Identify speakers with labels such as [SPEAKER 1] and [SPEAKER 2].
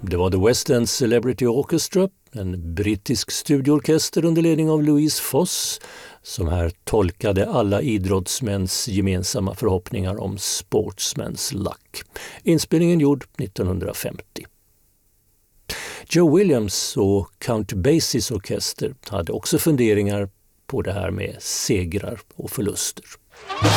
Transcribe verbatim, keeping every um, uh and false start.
[SPEAKER 1] Det var The West End Celebrity Orchestra, en brittisk studioorkester under ledning av Louise Foss, som här tolkade alla idrottsmäns gemensamma förhoppningar om sportsman's luck. Inspelningen gjord nittonhundrafemtio. Joe Williams och Count Basies orkester hade också funderingar på det här med segrar och förluster.